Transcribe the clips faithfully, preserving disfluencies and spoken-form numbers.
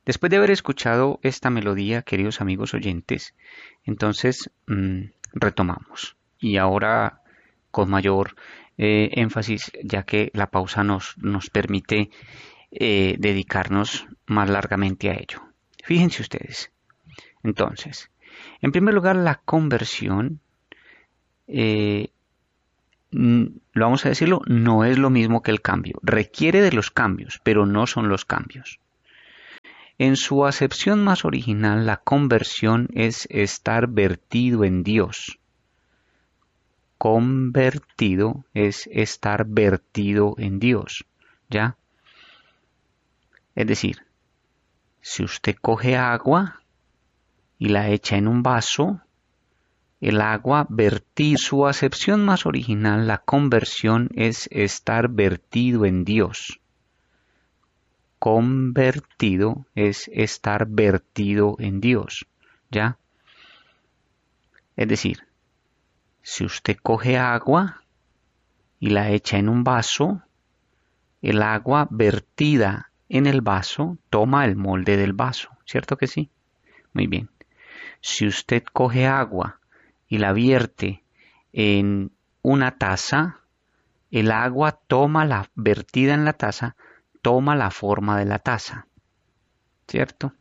Después de haber escuchado esta melodía, queridos amigos oyentes, entonces mm, retomamos. Y ahora con mayor eh, énfasis, ya que la pausa nos, nos permite eh, dedicarnos más largamente a ello. Fíjense ustedes. Entonces, en primer lugar, la conversión, eh, mm, lo vamos a decirlo, no es lo mismo que el cambio. Requiere de los cambios, pero no son los cambios. En su acepción más original, la conversión es estar vertido en Dios. Convertido es estar vertido en Dios, ¿ya? Es decir, si usted coge agua y la echa en un vaso, el agua vertida, su acepción más original, la conversión es estar vertido en Dios. Convertido es estar vertido en Dios, ¿ya? Es decir, si usted coge agua y la echa en un vaso, el agua vertida en el vaso toma el molde del vaso, ¿cierto que sí? Muy bien. Si usted coge agua y la vierte en una taza, el agua toma la vertida en la taza, toma la forma de la taza, ¿cierto?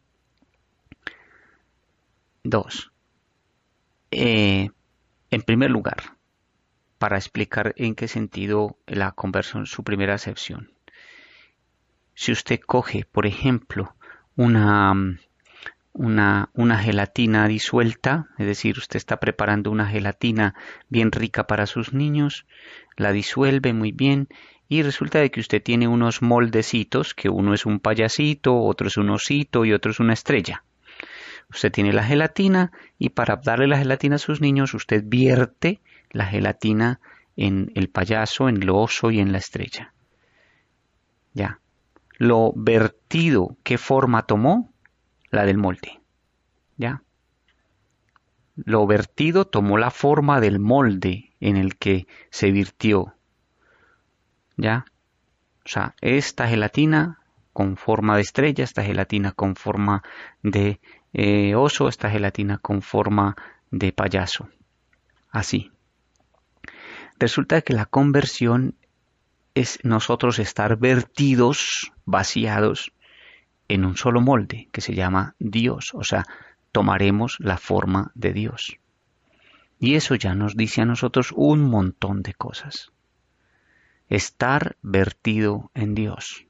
Dos. Eh, en primer lugar, para explicar en qué sentido la conversión, su primera acepción. Si usted coge, por ejemplo, una, una, una gelatina disuelta, es decir, usted está preparando una gelatina bien rica para sus niños, la disuelve muy bien y resulta de que usted tiene unos moldecitos, que uno es un payasito, otro es un osito y otro es una estrella. Usted tiene la gelatina y para darle la gelatina a sus niños, usted vierte la gelatina en el payaso, en el oso y en la estrella. Ya. Lo vertido, ¿qué forma tomó? La del molde. ¿Ya? Lo vertido tomó la forma del molde en el que se virtió. ¿Ya? O sea, esta gelatina con forma de estrella, esta gelatina con forma de eh, oso, esta gelatina con forma de payaso. Así. Resulta que la conversión es nosotros estar vertidos, vaciados en un solo molde que se llama Dios, o sea, tomaremos la forma de Dios. Y eso ya nos dice a nosotros un montón de cosas. Estar vertido en Dios.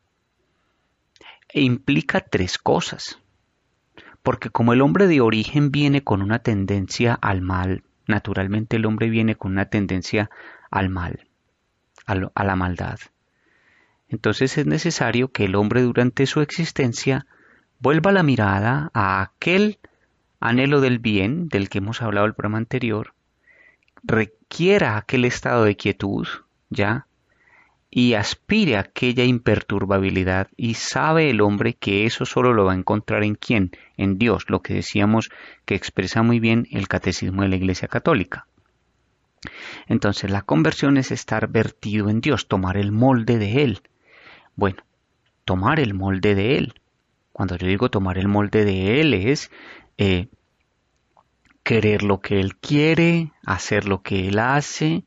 E implica tres cosas. Porque como el hombre de origen viene con una tendencia al mal, naturalmente el hombre viene con una tendencia al mal, a la maldad. Entonces es necesario que el hombre durante su existencia vuelva la mirada a aquel anhelo del bien del que hemos hablado en el programa anterior, requiera aquel estado de quietud, ¿ya? Y aspire a aquella imperturbabilidad y sabe el hombre que eso solo lo va a encontrar en quién, en Dios, lo que decíamos que expresa muy bien el catecismo de la Iglesia Católica. Entonces la conversión es estar vertido en Dios, tomar el molde de Él. Bueno, tomar el molde de Él. Cuando yo digo tomar el molde de Él es eh, querer lo que Él quiere, hacer lo que Él hace,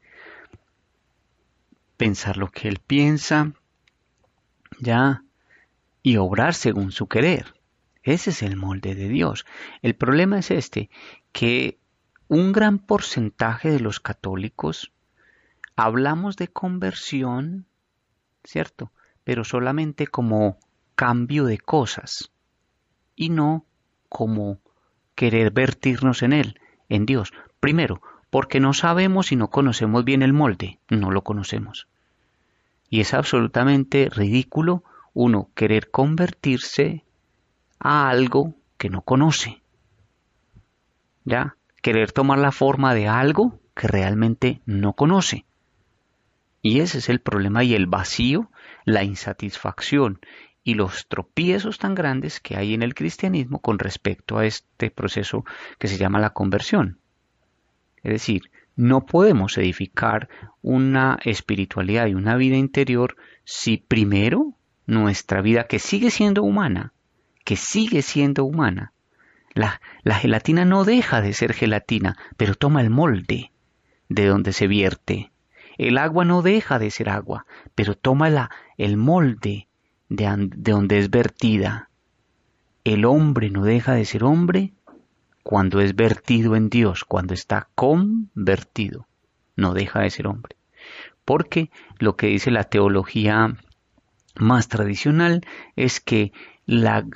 pensar lo que Él piensa, ya, y obrar según su querer. Ese es el molde de Dios. El problema es este, que un gran porcentaje de los católicos hablamos de conversión, ¿cierto? Pero solamente como cambio de cosas y no como querer vertirnos en Él, en Dios. Primero, porque no sabemos y no conocemos bien el molde, no lo conocemos. Y es absolutamente ridículo uno querer convertirse a algo que no conoce. ¿Ya? Querer tomar la forma de algo que realmente no conoce. Y ese es el problema y el vacío, la insatisfacción y los tropiezos tan grandes que hay en el cristianismo con respecto a este proceso que se llama la conversión. Es decir, no podemos edificar una espiritualidad y una vida interior si primero nuestra vida, que sigue siendo humana, que sigue siendo humana. La, la gelatina no deja de ser gelatina, pero toma el molde de donde se vierte. El agua no deja de ser agua, pero toma la, el molde de, de donde es vertida. El hombre no deja de ser hombre cuando es vertido en Dios, cuando está convertido. No deja de ser hombre. Porque lo que dice la teología más tradicional es que la